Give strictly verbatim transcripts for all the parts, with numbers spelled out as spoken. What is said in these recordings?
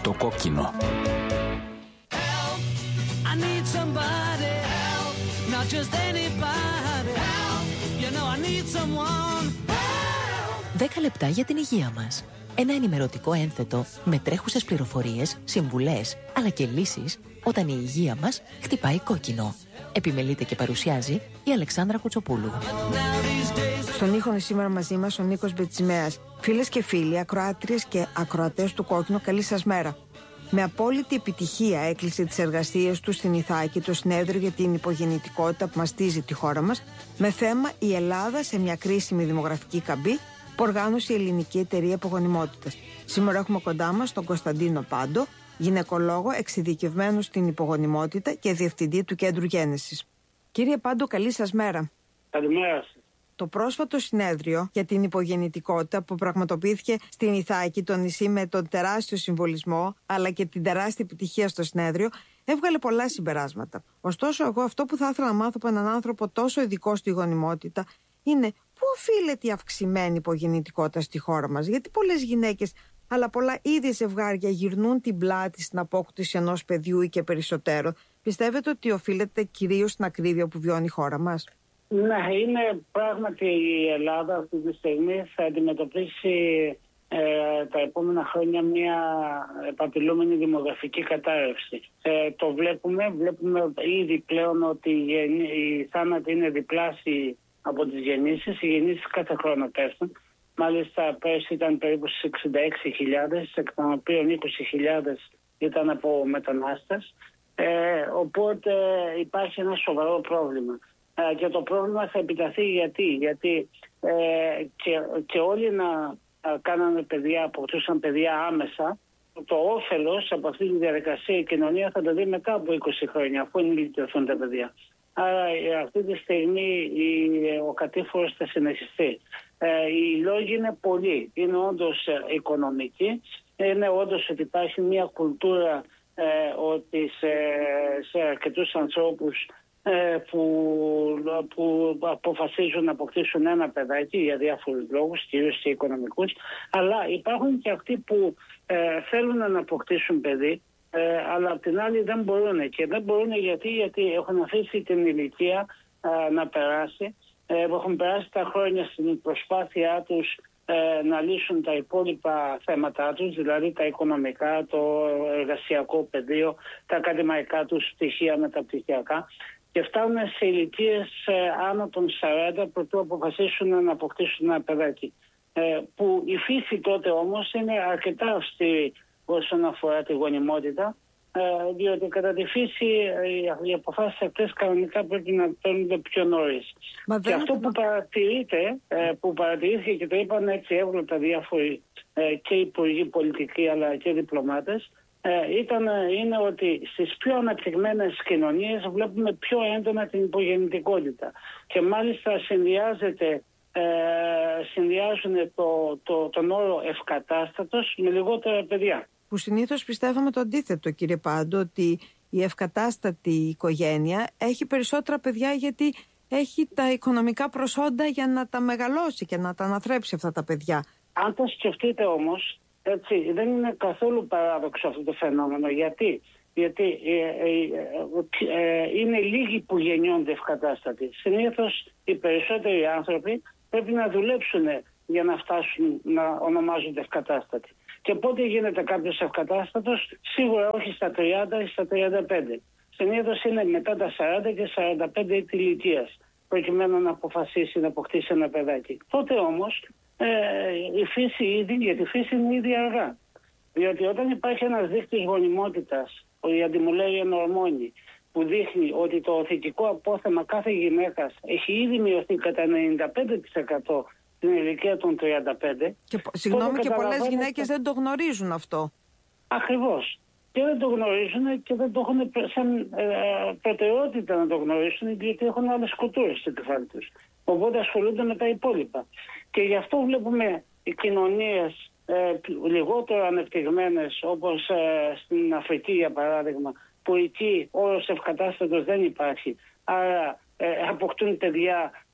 το κόκκινο. Δέκα λεπτά για την υγεία μας. Ένα ενημερωτικό ένθετο με τρέχουσες πληροφορίες, συμβουλές, αλλά και λύσεις όταν η υγεία μας χτυπάει κόκκινο. Επιμελείται και παρουσιάζει η Αλεξάνδρα Κουτσοπούλου. Στον ήχο είναι σήμερα μαζί μας ο Νίκος Μπετσιμέας. Φίλες και φίλοι, ακροάτριες και ακροατές του Κόκκινο, καλή σας μέρα. Με απόλυτη επιτυχία έκλεισε τις εργασίες του στην Ιθάκη το συνέδριο για την υπογεννητικότητα που μαστίζει τη χώρα μας, με θέμα η Ελλάδα σε μια κρίσιμη δημογραφική καμπή που οργάνωσε η Ελληνική Εταιρεία Υπογονιμότητας. Σήμερα έχουμε κοντά μας τον Κωνσταντίνο Πάντο, γυναικολόγο εξειδικευμένο στην υπογονιμότητα και διευθυντή του Κέντρου Γένεσης. Κύριε Πάντο, καλή σας μέρα. Καλημέρα σας. Το πρόσφατο συνέδριο για την υπογεννητικότητα που πραγματοποιήθηκε στην Ιθάκη, το νησί με τον τεράστιο συμβολισμό αλλά και την τεράστια επιτυχία στο συνέδριο, έβγαλε πολλά συμπεράσματα. Ωστόσο, εγώ αυτό που θα ήθελα να μάθω από έναν άνθρωπο τόσο ειδικό στη γονιμότητα είναι πού οφείλεται η αυξημένη υπογεννητικότητα στη χώρα μας. Γιατί πολλές γυναίκες αλλά πολλά ίδια ζευγάρια γυρνούν την πλάτη στην απόκτηση ενός παιδιού ή και περισσότερο. Πιστεύετε ότι οφείλεται κυρίως στην ακρίβεια που βιώνει η χώρα μας? Ναι, είναι πράγματι η Ελλάδα αυτή τη στιγμή θα αντιμετωπίσει ε, τα επόμενα χρόνια μια επαπειλούμενη δημογραφική κατάρρευση. Ε, το βλέπουμε, βλέπουμε ήδη πλέον ότι οι θάνατοι είναι διπλάσιοι από τις γεννήσεις. Οι γεννήσεις κάθε χρόνο πέφτουν. Μάλιστα πέρσι ήταν περίπου στις εξήντα έξι χιλιάδες, εκ των οποίων είκοσι χιλιάδες ήταν από μετανάστες. Ε, οπότε υπάρχει ένα σοβαρό πρόβλημα. Ε, και το πρόβλημα θα επιταθεί γιατί, γιατί ε, και, και όλοι να ε, κάνανε παιδιά, αποκτούσαν παιδιά άμεσα. Το όφελος από αυτή τη διαδικασία η κοινωνία θα το δει μετά από είκοσι χρόνια, αφού ενηλικιωθούν τα παιδιά. Άρα αυτή τη στιγμή η, ο κατήφορος θα συνεχιστεί. Ε, οι λόγοι είναι πολλοί. Είναι όντως οικονομικοί. Είναι όντως ότι υπάρχει μια κουλτούρα ε, ότι σε, σε αρκετούς ανθρώπους ε, που, που αποφασίζουν να αποκτήσουν ένα παιδάκι για διάφορους λόγους, κυρίως και οικονομικούς. Αλλά υπάρχουν και αυτοί που ε, θέλουν να αποκτήσουν παιδί, Ε, αλλά απ' την άλλη δεν μπορούν. Και δεν μπορούν γιατί, γιατί έχουν αφήσει την ηλικία ε, να περάσει. Ε, έχουν περάσει τα χρόνια στην προσπάθειά τους ε, να λύσουν τα υπόλοιπα θέματα τους, δηλαδή τα οικονομικά, το εργασιακό πεδίο, τα ακαδημαϊκά τους στοιχεία μεταπτυχιακά. Και φτάνουν σε ηλικίες ε, άνω των σαράντα προτού αποφασίσουν να αποκτήσουν ένα παιδάκι. Ε, που η φύση τότε όμως είναι αρκετά αυστηρή όσον αφορά τη γονιμότητα, ε, διότι κατά τη φύση ε, οι αποφάσεις αυτές κανονικά πρέπει να παίρνονται πιο νωρίς. Μα και αυτό που παρατηρείται, ε, που παρατηρήθηκε και το είπαν έτσι εύγλωτα διάφοροι ε, και υπουργοί πολιτικοί αλλά και διπλωμάτες, ε, ήταν, είναι ότι στις πιο αναπτυγμένες κοινωνίες βλέπουμε πιο έντονα την υπογεννητικότητα. Και μάλιστα συνδυάζεται Ε, συνδυάζουν το, το, τον όρο ευκατάστατος με λιγότερα παιδιά. Που συνήθως πιστεύαμε το αντίθετο, κύριε Πάντο, ότι η ευκατάστατη οικογένεια έχει περισσότερα παιδιά γιατί έχει τα οικονομικά προσόντα για να τα μεγαλώσει και να τα αναθρέψει αυτά τα παιδιά. Αν το σκεφτείτε όμως, έτσι, δεν είναι καθόλου παράδοξο αυτό το φαινόμενο. Γιατί, Γιατί ε, ε, ε, είναι λίγοι που γεννιόνται ευκατάστατοι. Συνήθως οι περισσότεροι άνθρωποι πρέπει να δουλέψουν για να φτάσουν να ονομάζονται ευκατάστατοι. Και πότε γίνεται κάποιος ευκατάστατος? Σίγουρα όχι στα τριάντα ή στα τριάντα πέντε. Συνήθως είναι μετά τα σαράντα και σαράντα πέντε έτη ηλικίας, προκειμένου να αποφασίσει να αποκτήσει ένα παιδάκι. Τότε όμως ε, η φύση ήδη, γιατί η φύση είναι ήδη αργά. Διότι όταν υπάρχει ένας δείκτης γονιμότητας, η αντιμουλέρια ορμόνη, που δείχνει ότι το οθητικό απόθεμα κάθε γυναίκας έχει ήδη μειωθεί κατά ενενήντα πέντε τοις εκατό στην ηλικία των τριάντα πέντε. Και, συγγνώμη, και πολλές γυναίκες δεν το γνωρίζουν αυτό. Ακριβώς. Και δεν το γνωρίζουν και δεν το έχουν σαν ε, προτεραιότητα να το γνωρίσουν, γιατί έχουν άλλες κουλτούρες στο κεφάλι τους. Οπότε ασχολούνται με τα υπόλοιπα. Και γι' αυτό βλέπουμε οι κοινωνίες ε, λιγότερο ανεπτυγμένες, όπως ε, στην Αφρική για παράδειγμα, που εκεί όρος ευκατάστατος δεν υπάρχει. Άρα ε, αποκτούν παιδιά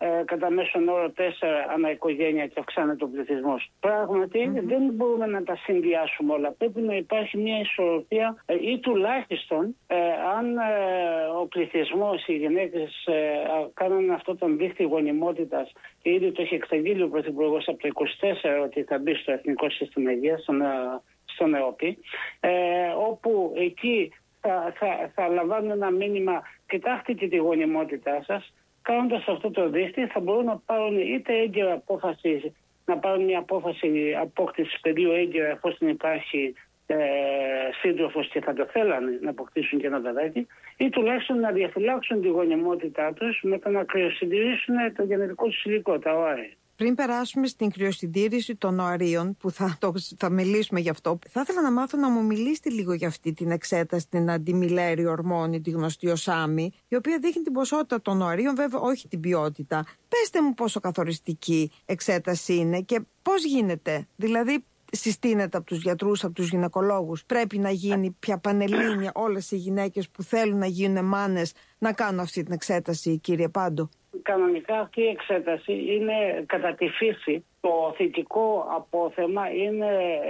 ε, κατά μέσον όρο τέσσερα ανά οικογένεια και αυξάνεται ο πληθυσμός. Πράγματι mm-hmm. δεν μπορούμε να τα συνδυάσουμε όλα. Πρέπει να υπάρχει μια ισορροπία ε, ή τουλάχιστον ε, αν ε, ο πληθυσμός, οι γυναίκες ε, κάνουν αυτό τον δίχτυ γονιμότητας, και ήδη το έχει εξαγγείλει ο Πρωθυπουργός από το είκοσι τέσσερα ότι θα μπει στο Εθνικό Σύστημα Υγείας, στον, στον ΕΟΠΗ, ε, όπου εκεί θα, θα, θα λαμβάνουν ένα μήνυμα, κοιτάξτε και τη γονιμότητά σας. Κάνοντας αυτό το δίχτυ θα μπορούν να πάρουν είτε έγκαιρα απόφαση, να πάρουν μια απόφαση απόκτησης πεδίου έγκαιρα εφόσον υπάρχει ε, σύντροφος και θα το θέλανε να αποκτήσουν και ένα παιδάκι, ή τουλάχιστον να διαφυλάξουν τη γονιμότητά τους με το να κρυοσυντηρήσουν το γενετικό τους υλικό, τα οάρια. Πριν περάσουμε στην κρυοσυντήρηση των οαρίων, που θα, το, θα μιλήσουμε γι' αυτό, θα ήθελα να μάθω να μου μιλήσετε λίγο για αυτή την εξέταση, την αντιμιλέριο ορμόνη, τη γνωστή ως άμι, η οποία δείχνει την ποσότητα των οαρίων, βέβαια όχι την ποιότητα. Πέστε μου πόσο καθοριστική εξέταση είναι και πώς γίνεται, δηλαδή συστήνεται από τους γιατρούς, από τους γυναικολόγους. Πρέπει να γίνει πια πανελλήνια όλες οι γυναίκες που θέλουν να γίνουν μάνες να κάνουν αυτή την εξέταση, κύριε Πάντο? Κανονικά αυτή η εξέταση είναι κατά τη φύση. Το θητικό απόθεμα είναι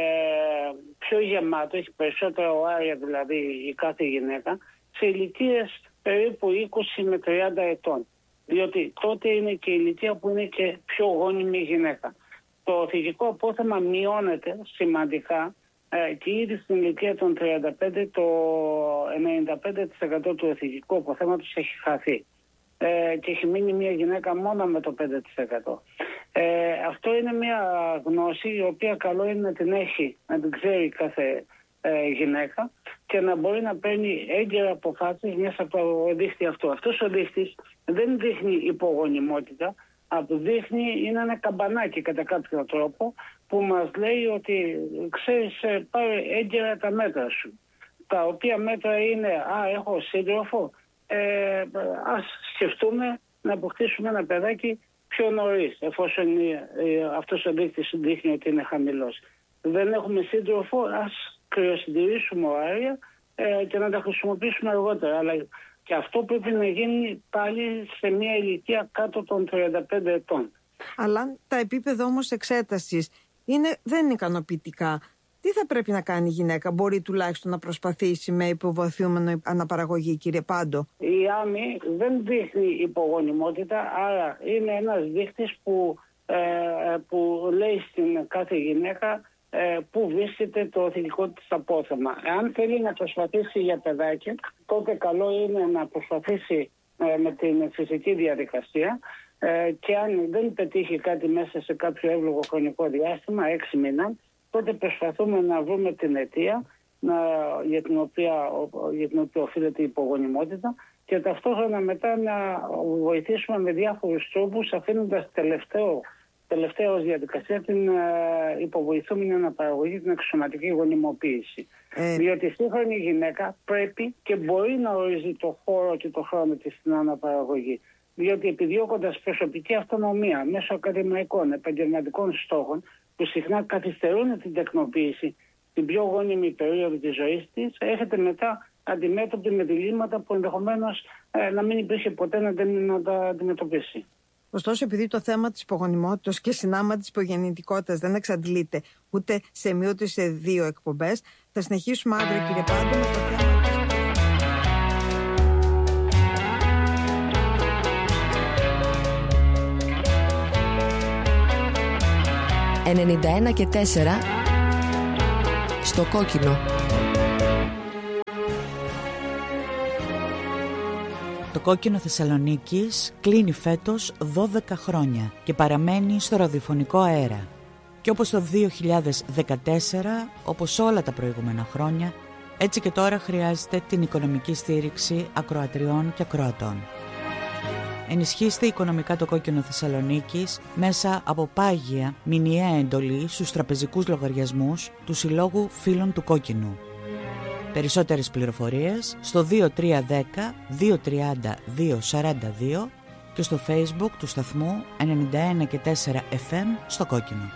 ε, πιο γεμάτο, έχει περισσότερα οάρια δηλαδή η κάθε γυναίκα, σε ηλικίες περίπου είκοσι με τριάντα ετών. Διότι τότε είναι και η ηλικία που είναι και πιο γόνιμη η γυναίκα. Το θητικό απόθεμα μειώνεται σημαντικά ε, και ήδη στην ηλικία των τριάντα πέντε το ενενήντα πέντε τοις εκατό του θητικού αποθέματος έχει χαθεί. Ε, και έχει μείνει μια γυναίκα μόνο με το πέντε τοις εκατό. Ε, αυτό είναι μια γνώση η οποία καλό είναι να την έχει, να την ξέρει κάθε ε, γυναίκα και να μπορεί να παίρνει έγκαιρα αποφάσεις μέσα από το δίχτυ αυτό. Αυτός ο δίχτυς δεν δείχνει υπογονιμότητα, από δείχνει είναι ένα καμπανάκι κατά κάποιο τρόπο που μας λέει ότι ξέρεις, πάρε έγκαιρα τα μέτρα σου. Τα οποία μέτρα είναι, α, έχω σύντροφο, Ε, ας σκεφτούμε να αποκτήσουμε ένα παιδάκι πιο νωρίς, εφόσον ε, αυτός ο δείκτης δείχνει ότι είναι χαμηλός. Δεν έχουμε σύντροφο, ας κρυοσυντηρήσουμε οάρια ε, και να τα χρησιμοποιήσουμε αργότερα. Αλλά και αυτό πρέπει να γίνει πάλι σε μια ηλικία κάτω των τριάντα πέντε ετών. Αλλά τα επίπεδα όμως εξέτασης είναι, δεν είναι ικανοποιητικά. Τι θα πρέπει να κάνει η γυναίκα? Μπορεί τουλάχιστον να προσπαθήσει με υποβοηθούμενο αναπαραγωγή, κύριε Πάντο? Η άμυ δεν δείχνει υπογονιμότητα, άρα είναι ένας δείκτης που, ε, που λέει στην κάθε γυναίκα ε, που βρίσκεται το θηλυκό της απόθεμα. Αν θέλει να προσπαθήσει για παιδάκι, τότε καλό είναι να προσπαθήσει ε, με την φυσική διαδικασία ε, και αν δεν πετύχει κάτι μέσα σε κάποιο εύλογο χρονικό διάστημα, έξι μήνων, τότε προσπαθούμε να βρούμε την αιτία να, για, την οποία, για την οποία οφείλεται η υπογονιμότητα και ταυτόχρονα μετά να βοηθήσουμε με διάφορους τρόπους, αφήνοντας τελευταίο, τελευταία ως διαδικασία την uh, υποβοηθούμενη αναπαραγωγή, την εξωματική γονιμοποίηση. Ε... Διότι η σύγχρονη γυναίκα πρέπει και μπορεί να ορίζει το χώρο και το χρόνο της στην αναπαραγωγή. Διότι επιδιώκοντας προσωπική αυτονομία μέσω ακαδημαϊκών, επαγγελματικών στόχων, που συχνά καθυστερούν την τεκνοποίηση την πιο γόνιμη περίοδο της ζωής της, έχετε μετά αντιμέτωπη με διλήμματα που ενδεχομένως ε, να μην υπήρχε ποτέ να, να τα αντιμετωπίσει. Ωστόσο, επειδή το θέμα της υπογονιμότητας και συνάμα της υπογεννητικότητας δεν εξαντλείται ούτε σε μία ούτε σε δύο εκπομπές, θα συνεχίσουμε αύριο, κύριε Πάντο, με το θέμα της... ενενήντα ένα και τέσσερα στο κόκκινο. Το κόκκινο Θεσσαλονίκης κλείνει φέτος δώδεκα χρόνια και παραμένει στο ραδιοφωνικό αέρα. Και όπως το δύο χιλιάδες δεκατέσσερα, όπως όλα τα προηγούμενα χρόνια, έτσι και τώρα χρειάζεται την οικονομική στήριξη ακροατριών και ακροατών. Ενισχύστε οικονομικά το κόκκινο Θεσσαλονίκης μέσα από πάγια μηνιαία εντολή στους τραπεζικούς λογαριασμούς του Συλλόγου Φίλων του Κόκκινου. Περισσότερες πληροφορίες στο δύο τρία ένα μηδέν δύο τρία μηδέν δύο τέσσερα δύο και στο Facebook του σταθμού ενενήντα ένα και τέσσερα εφ εμ στο Κόκκινο.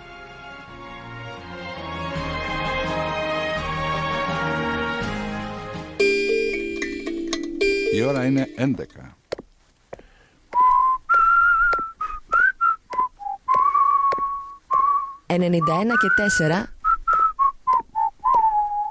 Η ώρα είναι έντεκα. ενενήντα ένα και τέσσερα